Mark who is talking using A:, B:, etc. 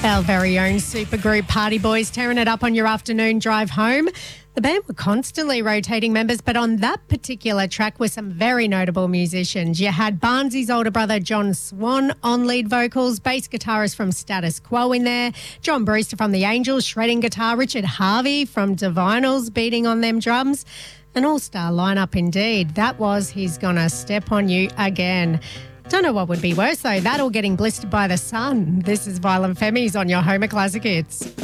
A: Our very own supergroup Party Boys tearing it up on your afternoon drive home. The band were constantly rotating members, but on that particular track were some very notable musicians. You had Barnsy's older brother, John Swan, on lead vocals, bass guitarist from Status Quo in there, John Brewster from The Angels, shredding guitar, Richard Harvey from Divinals beating on them drums. An all-star lineup indeed. That was He's Gonna Step On You Again. Don't know what would be worse, though, that or getting blistered by the sun. This is Violent Femmies on your Home of Classic Hits.